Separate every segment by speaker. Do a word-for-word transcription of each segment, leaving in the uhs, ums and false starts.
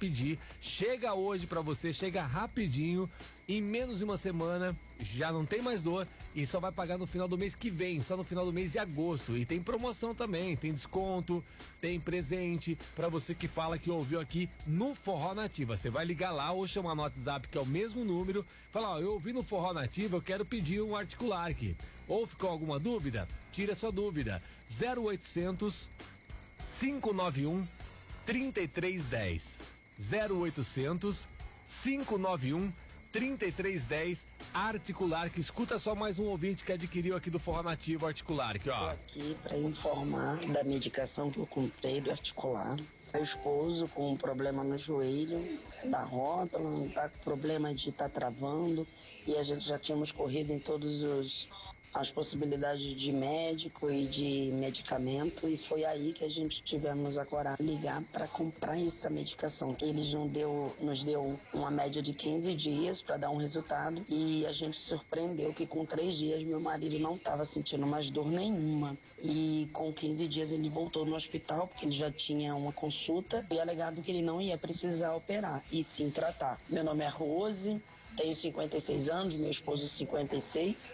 Speaker 1: pedir. Chega hoje pra você, chega rapidinho. Em menos de uma semana, já não tem mais dor e só vai pagar no final do mês que vem, só no final do mês de agosto. E tem promoção também, tem desconto, tem presente pra você que fala que ouviu aqui no Forró Nativa. Você vai ligar lá ou chamar no WhatsApp, que é o mesmo número, falar, ó, eu ouvi no Forró Nativa, eu quero pedir um Articular. Ou ficou alguma dúvida? Tira sua dúvida. zero oitocentos, cinco nove um, três três um zero. zero oitocentos, cinco nove um, trinta e três dez, Articular, que escuta só mais um ouvinte que adquiriu aqui do Forró Nativo Articular, aqui, ó.
Speaker 2: Tô aqui para informar da medicação que eu comprei do Articular. Meu esposo com um problema no joelho, da rótula, tá com problema de estar tá travando, e a gente já tínhamos corrido em todos os as possibilidades de médico e de medicamento, e foi aí que a gente tivemos a coragem de ligar para comprar essa medicação. Eles nos deu, nos deu uma média de quinze dias para dar um resultado, e a gente se surpreendeu que com três dias meu marido não estava sentindo mais dor nenhuma, e com quinze dias ele voltou no hospital porque ele já tinha uma consulta e alegado que ele não ia precisar operar e sim tratar. Meu nome é Rose, tenho cinquenta e seis anos, meu esposo cinquenta e seis.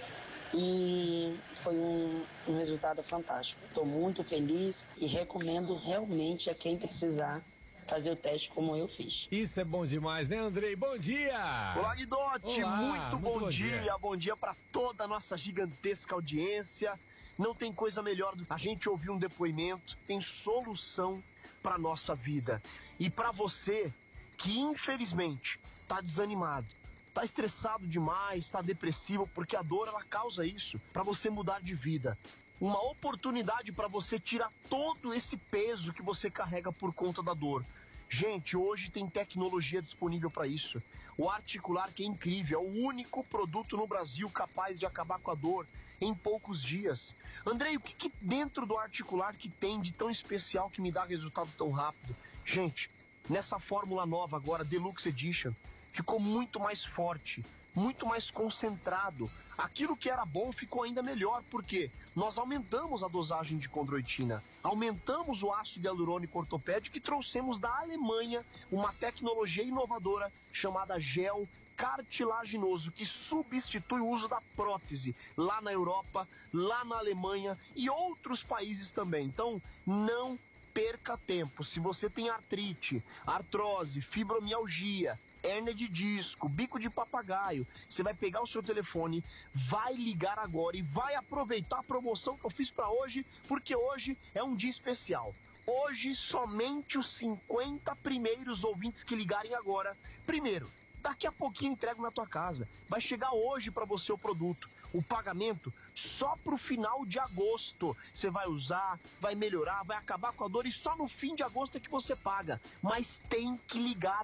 Speaker 2: E foi um, um resultado fantástico. Estou muito feliz e recomendo realmente a quem precisar fazer o teste como eu fiz.
Speaker 1: Isso é bom demais, né, Andrei? Bom dia!
Speaker 3: Olá, Guidotti!
Speaker 1: Olá,
Speaker 3: muito,
Speaker 1: muito
Speaker 3: bom,
Speaker 1: bom
Speaker 3: dia.
Speaker 1: dia!
Speaker 3: Bom dia para toda a nossa gigantesca audiência. Não tem coisa melhor do que a gente ouvir um depoimento. Tem solução para nossa vida. E para você que infelizmente está desanimado, tá estressado demais, tá depressivo, porque a dor ela causa isso, para você mudar de vida. Uma oportunidade para você tirar todo esse peso que você carrega por conta da dor. Gente, hoje tem tecnologia disponível para isso. O Articular, que é incrível, é o único produto no Brasil capaz de acabar com a dor em poucos dias. Andrei, o que, que dentro do Articular que tem de tão especial que me dá resultado tão rápido? Gente, nessa fórmula nova agora, Deluxe Edition, ficou muito mais forte, muito mais concentrado. Aquilo que era bom ficou ainda melhor, porque nós aumentamos a dosagem de condroitina, aumentamos o ácido hialurônico ortopédico e trouxemos da Alemanha uma tecnologia inovadora chamada gel cartilaginoso, que substitui o uso da prótese lá na Europa, lá na Alemanha e outros países também. Então, não perca tempo. Se você tem artrite, artrose, fibromialgia, hérnia de disco, bico de papagaio, você vai pegar o seu telefone, vai ligar agora e vai aproveitar a promoção que eu fiz para hoje, porque hoje é um dia especial. Hoje, somente os cinquenta primeiros ouvintes que ligarem agora. Primeiro, daqui a pouquinho entrego na tua casa. Vai chegar hoje para você o produto. O pagamento só pro final de agosto. Você vai usar, vai melhorar, vai acabar com a dor e só no fim de agosto é que você paga. Mas tem que ligar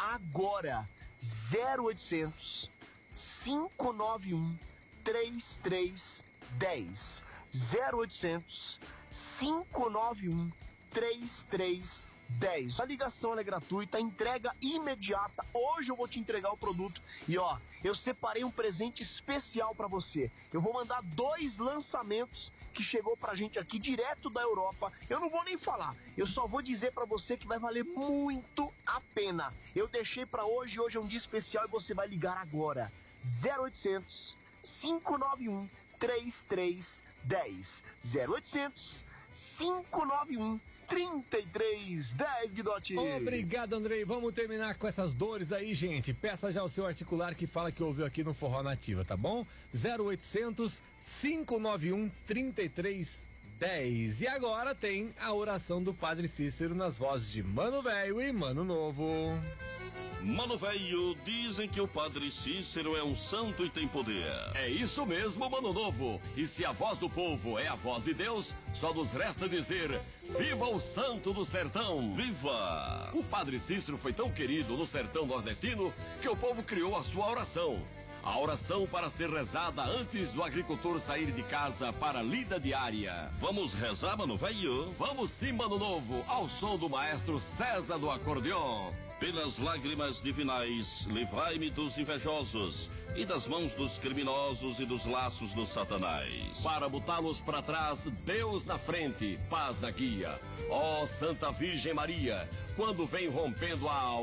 Speaker 3: agora. zero oitocentos, cinco nove um, três três um zero. zero oitocentos, cinco nove um, três três um zero. A ligação ela é gratuita, a entrega imediata. Hoje eu vou te entregar o produto e ó, eu separei um presente especial para você. Eu vou mandar dois lançamentos que chegou pra gente aqui direto da Europa. Eu não vou nem falar, eu só vou dizer pra você que vai valer muito a pena. Eu deixei pra hoje, hoje é um dia especial e você vai ligar agora. zero oitocentos, cinco nove um, três três um zero. zero oitocentos, cinco nove um, trinta e três dez, Guidotti.
Speaker 1: Obrigado, Andrei. Vamos terminar com essas dores aí, gente. Peça já o seu Articular que fala que ouviu aqui no Forró Nativa, tá bom? zero oitocentos, cinco nove um, trinta e três dez. E agora tem a oração do Padre Cícero nas vozes de Mano Velho e Mano Novo.
Speaker 4: Mano Velho, dizem que o Padre Cícero é um santo e tem poder.
Speaker 1: É isso mesmo, Mano Novo. E se a voz do povo é a voz de Deus, só nos resta dizer: viva o santo do sertão!
Speaker 4: Viva!
Speaker 1: O Padre Cícero foi tão querido no sertão nordestino que o povo criou a sua oração. A oração para ser rezada antes do agricultor sair de casa para a lida diária.
Speaker 4: Vamos rezar, Mano Velho?
Speaker 1: Vamos sim, Mano Novo, ao som do maestro César do acordeon.
Speaker 4: Pelas lágrimas divinais, livrai-me dos invejosos e das mãos dos criminosos e dos laços do Satanás.
Speaker 1: Para botá-los para trás, Deus na frente, paz na guia. Ó Santa Virgem Maria, quando vem rompendo a